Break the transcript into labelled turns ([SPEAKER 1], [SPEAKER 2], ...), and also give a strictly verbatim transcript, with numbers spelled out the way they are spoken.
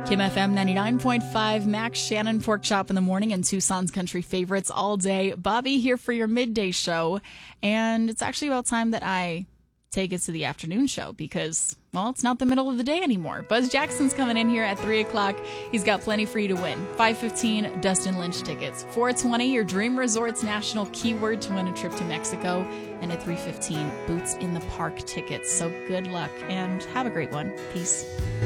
[SPEAKER 1] Kim F M ninety-nine point five, Max Shannon, Pork Chop in the morning, and Tucson's country favorites all day. Bobby here for your midday show, and it's actually about time that I take it to the afternoon show because, well, it's not the middle of the day anymore. Buzz Jackson's coming in here at three o'clock. He's got plenty for you to win. five fifteen, Dustin Lynch tickets. four twenty, your Dream Resorts national keyword to win a trip to Mexico. And at three fifteen, Boots in the Park tickets. So good luck and have a great one. Peace.